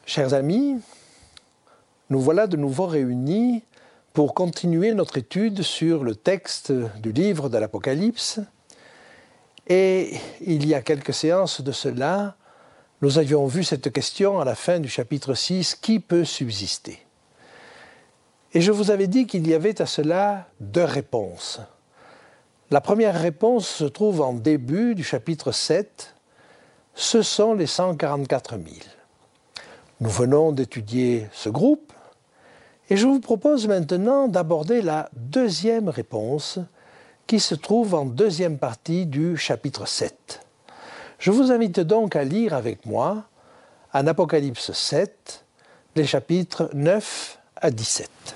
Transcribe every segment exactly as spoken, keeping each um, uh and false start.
Chers amis, nous voilà de nouveau réunis pour continuer notre étude sur le texte du livre de l'Apocalypse. Et il y a quelques séances de cela, nous avions vu cette question à la fin du chapitre six, qui peut subsister? Et je vous avais dit qu'il y avait à cela deux réponses. La première réponse se trouve en début du chapitre sept, ce sont les cent quarante-quatre mille. Nous venons d'étudier ce groupe et je vous propose maintenant d'aborder la deuxième réponse qui se trouve en deuxième partie du chapitre sept. Je vous invite donc à lire avec moi en Apocalypse sept, les chapitres neuf à dix-sept.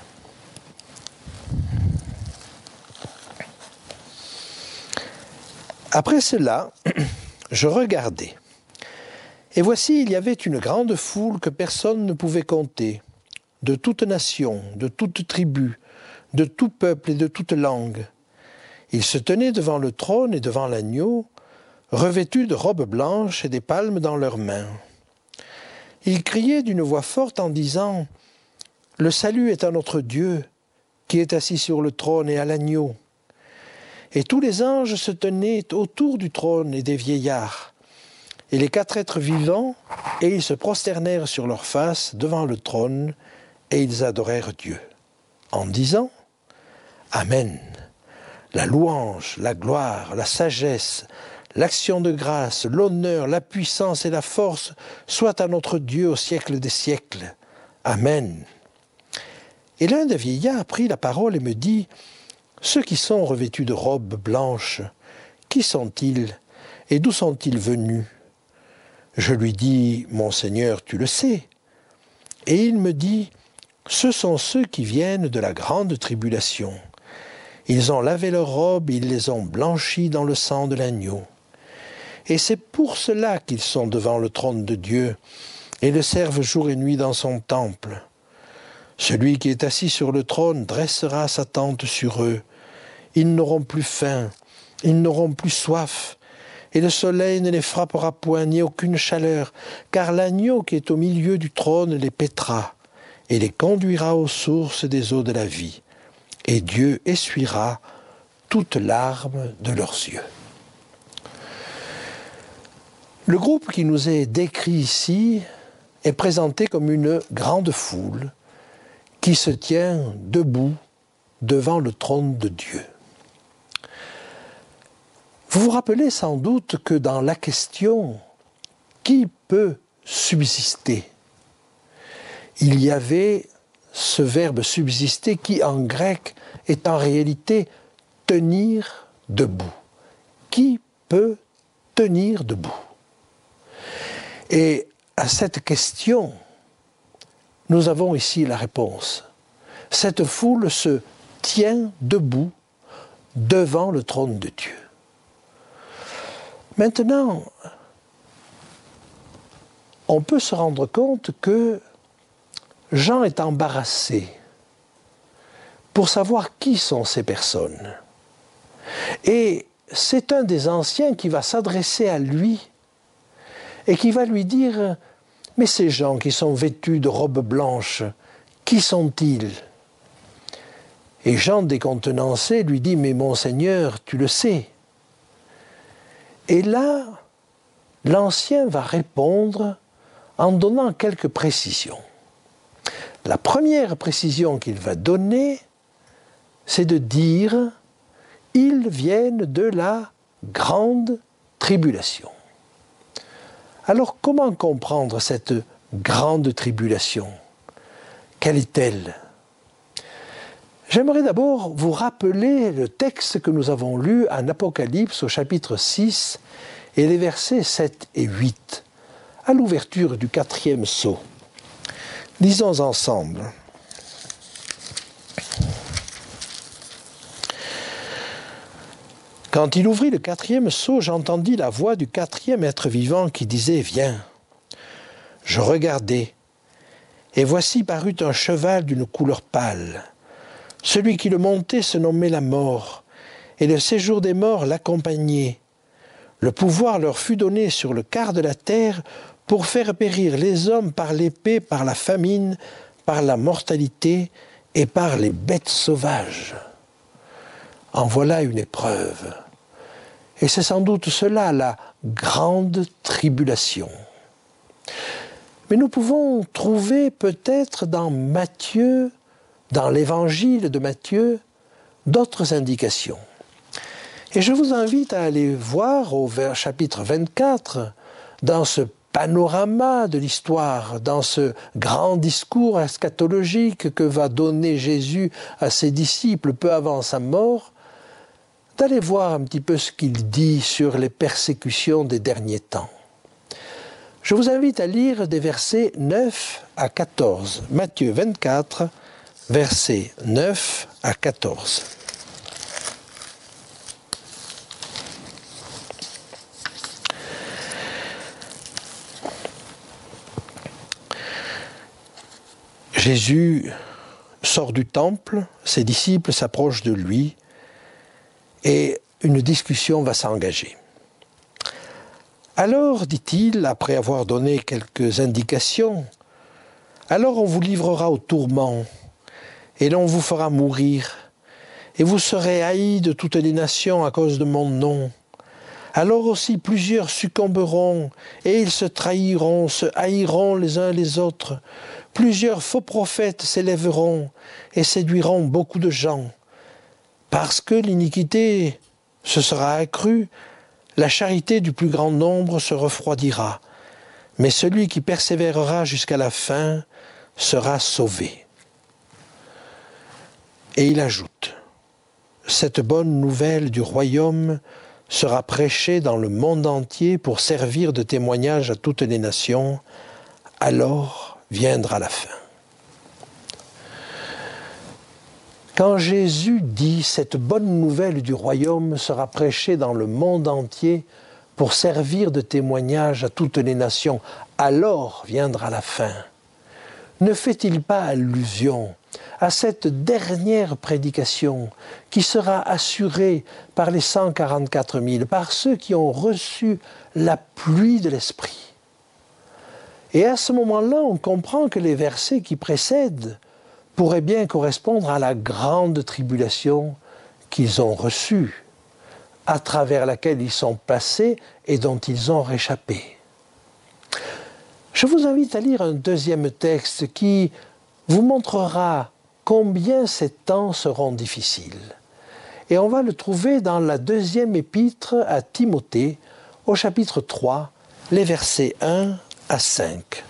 Après cela, je regardais. Et voici, il y avait une grande foule que personne ne pouvait compter, de toute nation, de toute tribu, de tout peuple et de toute langue. Ils se tenaient devant le trône et devant l'agneau, revêtus de robes blanches et des palmes dans leurs mains. Ils criaient d'une voix forte en disant « Le salut est à notre Dieu, qui est assis sur le trône et à l'agneau. » Et tous les anges se tenaient autour du trône et des vieillards, et les quatre êtres vivants, et ils se prosternèrent sur leurs faces devant le trône, et ils adorèrent Dieu, en disant « Amen. La louange, la gloire, la sagesse, l'action de grâce, l'honneur, la puissance et la force soient à notre Dieu au siècle des siècles. Amen. » Et l'un des vieillards prit la parole et me dit « Ceux qui sont revêtus de robes blanches, qui sont-ils et d'où sont-ils venus ?» Je lui dis « Mon Seigneur, tu le sais. » Et il me dit « Ce sont ceux qui viennent de la grande tribulation. Ils ont lavé leurs robes, ils les ont blanchies dans le sang de l'agneau. Et c'est pour cela qu'ils sont devant le trône de Dieu et le servent jour et nuit dans son temple. Celui qui est assis sur le trône dressera sa tente sur eux. Ils n'auront plus faim, ils n'auront plus soif, et le soleil ne les frappera point, ni aucune chaleur, car l'agneau qui est au milieu du trône les paîtra, et les conduira aux sources des eaux de la vie. Et Dieu essuiera toute larme de leurs yeux. » Le groupe qui nous est décrit ici est présenté comme une grande foule qui se tient debout devant le trône de Dieu. Vous vous rappelez sans doute que dans la question « Qui peut subsister ?» il y avait ce verbe « subsister » qui en grec est en réalité « tenir debout ». Qui peut tenir debout? Et à cette question, nous avons ici la réponse. Cette foule se tient debout devant le trône de Dieu. Maintenant, on peut se rendre compte que Jean est embarrassé pour savoir qui sont ces personnes. Et c'est un des anciens qui va s'adresser à lui et qui va lui dire « Mais ces gens qui sont vêtus de robes blanches, qui sont-ils » Et Jean, décontenancé, lui dit « Mais mon Seigneur, tu le sais. » Et là, l'ancien va répondre en donnant quelques précisions. La première précision qu'il va donner, c'est de dire « Ils viennent de la grande tribulation ». Alors, comment comprendre cette grande tribulation? Quelle est-elle? J'aimerais d'abord vous rappeler le texte que nous avons lu en Apocalypse au chapitre six et les versets sept et huit, à l'ouverture du quatrième sceau. Lisons ensemble. Quand il ouvrit le quatrième sceau, j'entendis la voix du quatrième être vivant qui disait « Viens ». Je regardai, et voici parut un cheval d'une couleur pâle. Celui qui le montait se nommait la mort, et le séjour des morts l'accompagnait. Le pouvoir leur fut donné sur le quart de la terre pour faire périr les hommes par l'épée, par la famine, par la mortalité et par les bêtes sauvages. En voilà une épreuve. Et c'est sans doute cela, la grande tribulation. Mais nous pouvons trouver peut-être dans Matthieu, dans l'évangile de Matthieu, d'autres indications. Et je vous invite à aller voir au chapitre vingt-quatre, dans ce panorama de l'histoire, dans ce grand discours eschatologique que va donner Jésus à ses disciples peu avant sa mort, d'aller voir un petit peu ce qu'il dit sur les persécutions des derniers temps. Je vous invite à lire des versets neuf à quatorze. Matthieu vingt-quatre, versets neuf à quatorze. Jésus sort du temple, ses disciples s'approchent de lui et une discussion va s'engager. Alors, dit-il, après avoir donné quelques indications, « Alors on vous livrera au tourment, et l'on vous fera mourir, et vous serez haïs de toutes les nations à cause de mon nom. Alors aussi plusieurs succomberont, et ils se trahiront, se haïront les uns les autres. Plusieurs faux prophètes s'élèveront, et séduiront beaucoup de gens. Parce que l'iniquité se sera accrue, la charité du plus grand nombre se refroidira, mais celui qui persévérera jusqu'à la fin sera sauvé. » Et il ajoute, « Cette bonne nouvelle du royaume sera prêchée dans le monde entier pour servir de témoignage à toutes les nations, alors viendra la fin. » Quand Jésus dit « Cette bonne nouvelle du royaume sera prêchée dans le monde entier pour servir de témoignage à toutes les nations, alors viendra la fin », ne fait-il pas allusion à cette dernière prédication qui sera assurée par les cent quarante-quatre mille, par ceux qui ont reçu la pluie de l'Esprit? Et à ce moment-là, on comprend que les versets qui précèdent pourrait bien correspondre à la grande tribulation qu'ils ont reçue, à travers laquelle ils sont passés et dont ils ont réchappé. Je vous invite à lire un deuxième texte qui vous montrera combien ces temps seront difficiles. Et on va le trouver dans la deuxième épître à Timothée, au chapitre trois, les versets un à cinq.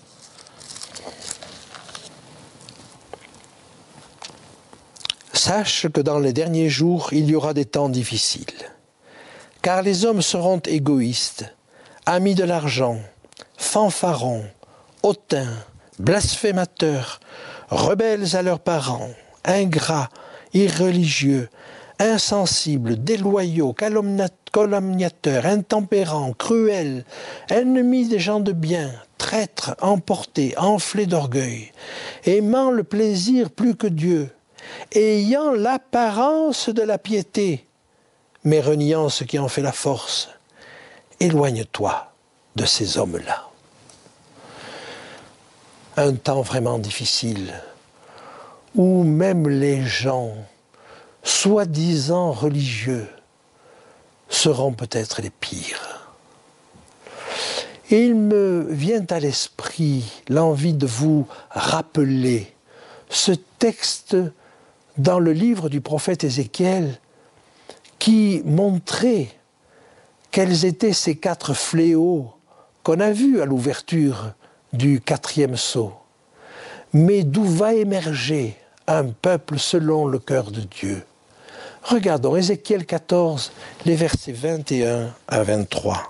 Sache que dans les derniers jours, il y aura des temps difficiles, car les hommes seront égoïstes, amis de l'argent, fanfarons, hautains, blasphémateurs, rebelles à leurs parents, ingrats, irreligieux, insensibles, déloyaux, calomniateurs, intempérants, cruels, ennemis des gens de bien, traîtres, emportés, enflés d'orgueil, aimant le plaisir plus que Dieu, ayant l'apparence de la piété, mais reniant ce qui en fait la force. Éloigne-toi de ces hommes-là. Un temps vraiment difficile, où même les gens, soi-disant religieux, seront peut-être les pires. Et il me vient à l'esprit l'envie de vous rappeler ce texte dans le livre du prophète Ézéchiel qui montrait quels étaient ces quatre fléaux qu'on a vus à l'ouverture du quatrième sceau, mais d'où va émerger un peuple selon le cœur de Dieu. Regardons Ézéchiel quatorze, les versets vingt et un à vingt-trois.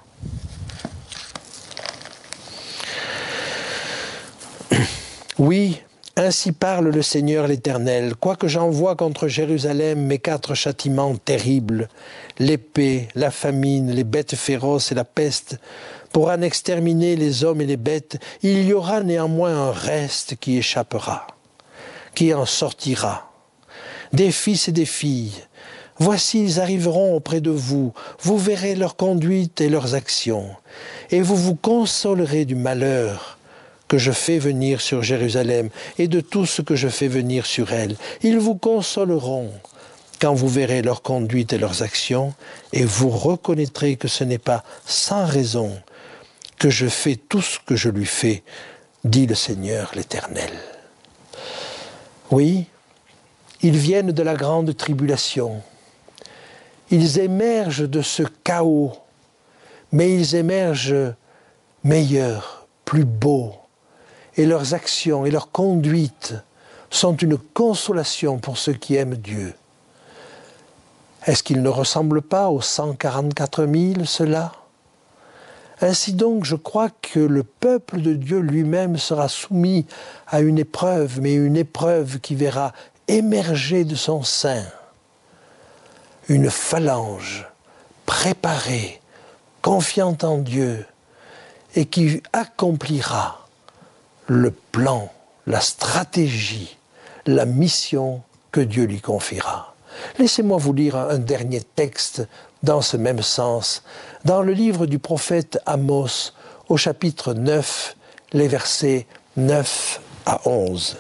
Oui, ainsi parle le Seigneur l'Éternel, quoique j'envoie contre Jérusalem mes quatre châtiments terribles, l'épée, la famine, les bêtes féroces et la peste, pour en exterminer les hommes et les bêtes, il y aura néanmoins un reste qui échappera, qui en sortira. Des fils et des filles, voici ils arriveront auprès de vous, vous verrez leur conduite et leurs actions. et vous vous consolerez du malheur que je fais venir sur Jérusalem et de tout ce que je fais venir sur elle. Ils vous consoleront quand vous verrez leur conduite et leurs actions, et vous reconnaîtrez que ce n'est pas sans raison que je fais tout ce que je lui fais, dit le Seigneur l'Éternel. Oui, ils viennent de la grande tribulation. Ils émergent de ce chaos, mais ils émergent meilleurs, plus beaux, et leurs actions et leurs conduites sont une consolation pour ceux qui aiment Dieu. Est-ce qu'ils ne ressemblent pas aux cent quarante-quatre mille, ceux-là ? Ainsi donc, je crois que le peuple de Dieu lui-même sera soumis à une épreuve, mais une épreuve qui verra émerger de son sein une phalange préparée, confiante en Dieu, et qui accomplira le plan, la stratégie, la mission que Dieu lui confiera. Laissez-moi vous lire un dernier texte dans ce même sens, dans le livre du prophète Amos, au chapitre neuf, les versets neuf à onze.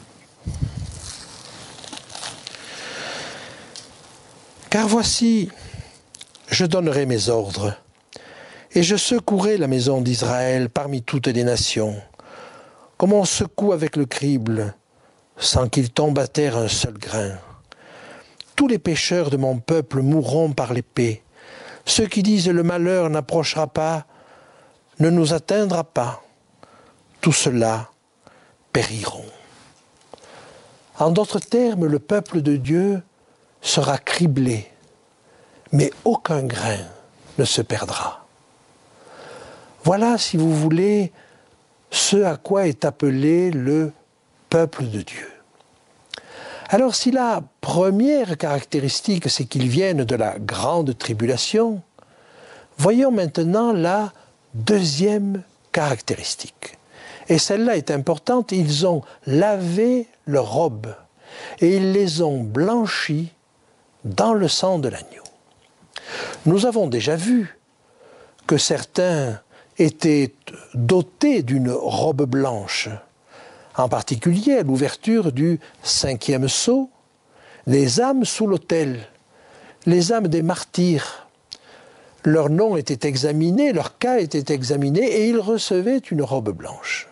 Car voici, je donnerai mes ordres, et je secouerai la maison d'Israël parmi toutes les nations, comme on secoue avec le crible, sans qu'il tombe à terre un seul grain. Tous les pécheurs de mon peuple mourront par l'épée. Ceux qui disent le malheur n'approchera pas, ne nous atteindra pas. Tout cela périront. En d'autres termes, le peuple de Dieu sera criblé, mais aucun grain ne se perdra. Voilà, si vous voulez, ce à quoi est appelé le peuple de Dieu. Alors si la première caractéristique, c'est qu'ils viennent de la grande tribulation, voyons maintenant la deuxième caractéristique. Et celle-là est importante, ils ont lavé leurs robes et ils les ont blanchies dans le sang de l'agneau. Nous avons déjà vu que certains étaient dotés d'une robe blanche, en particulier à l'ouverture du cinquième sceau, les âmes sous l'autel, les âmes des martyrs. Leur nom était examiné, leur cas était examiné, et ils recevaient une robe blanche.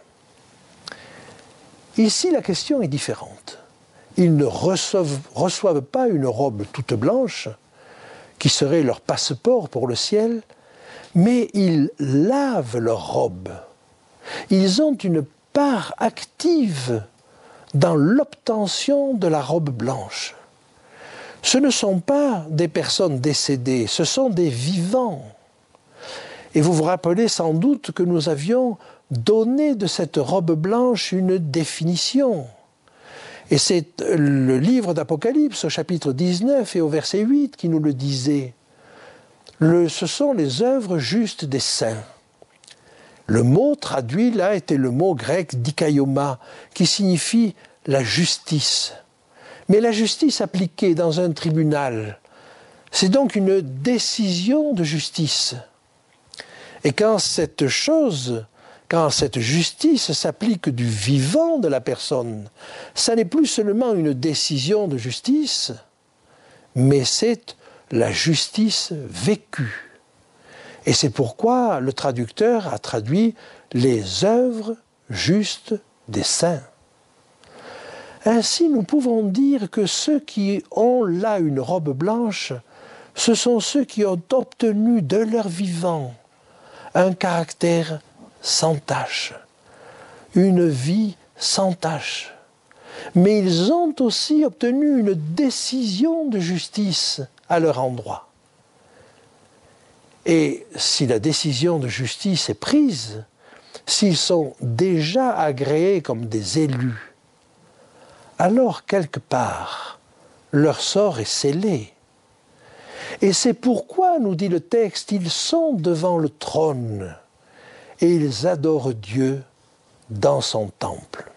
Ici, la question est différente. Ils ne reçoivent, reçoivent pas une robe toute blanche, qui serait leur passeport pour le ciel, mais ils lavent leur robe. Ils ont une part active dans l'obtention de la robe blanche. Ce ne sont pas des personnes décédées, ce sont des vivants. Et vous vous rappelez sans doute que nous avions donné de cette robe blanche une définition. Et c'est le livre d'Apocalypse, au chapitre dix-neuf et au verset huit, qui nous le disait. Le, ce sont les œuvres justes des saints. Le mot traduit là était le mot grec dikaioma, qui signifie la justice. Mais la justice appliquée dans un tribunal, c'est donc une décision de justice. Et quand cette chose, quand cette justice s'applique du vivant de la personne, ça n'est plus seulement une décision de justice, mais c'est la justice vécue. Et c'est pourquoi le traducteur a traduit « les œuvres justes des saints ». Ainsi, nous pouvons dire que ceux qui ont là une robe blanche, ce sont ceux qui ont obtenu de leur vivant un caractère sans tache, une vie sans tache. Mais ils ont aussi obtenu une décision de justice à leur endroit. Et si la décision de justice est prise, s'ils sont déjà agréés comme des élus, alors quelque part, leur sort est scellé. Et c'est pourquoi, nous dit le texte, ils sont devant le trône et ils adorent Dieu dans son temple.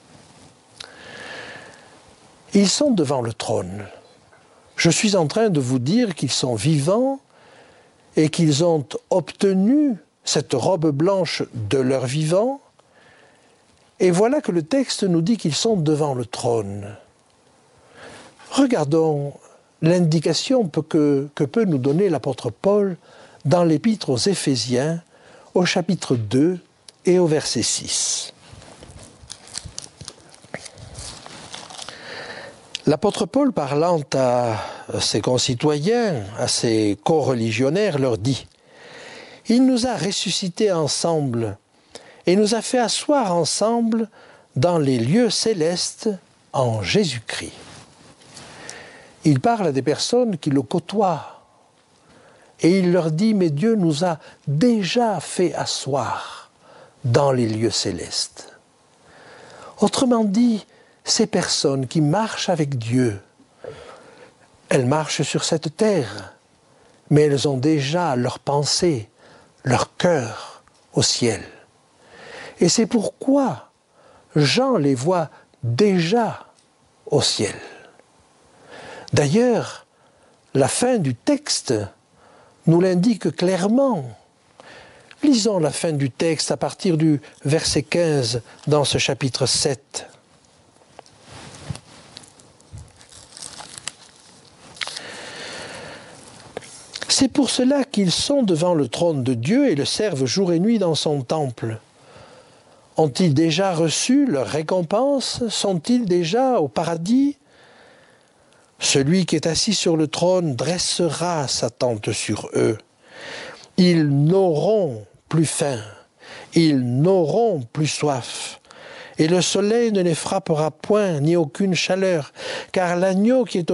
Ils sont devant le trône. Je suis en train de vous dire qu'ils sont vivants et qu'ils ont obtenu cette robe blanche de leur vivant, et voilà que le texte nous dit qu'ils sont devant le trône. Regardons l'indication que, que peut nous donner l'apôtre Paul dans l'épître aux Éphésiens, au chapitre deux et au verset six. L'apôtre Paul, parlant à ses concitoyens, à ses coreligionnaires, leur dit « Il nous a ressuscités ensemble et nous a fait asseoir ensemble dans les lieux célestes en Jésus-Christ. » Il parle à des personnes qui le côtoient et il leur dit « Mais Dieu nous a déjà fait asseoir dans les lieux célestes. » Autrement dit, ces personnes qui marchent avec Dieu, elles marchent sur cette terre, mais elles ont déjà leur pensée, leur cœur au ciel. Et c'est pourquoi Jean les voit déjà au ciel. D'ailleurs, la fin du texte nous l'indique clairement. Lisons la fin du texte à partir du verset quinze dans ce chapitre sept. C'est pour cela qu'ils sont devant le trône de Dieu et le servent jour et nuit dans son temple. Ont-ils déjà reçu leur récompense? Sont-ils déjà au paradis? Celui qui est assis sur le trône dressera sa tente sur eux. Ils n'auront plus faim, ils n'auront plus soif. Et le soleil ne les frappera point, ni aucune chaleur, car l'agneau qui est au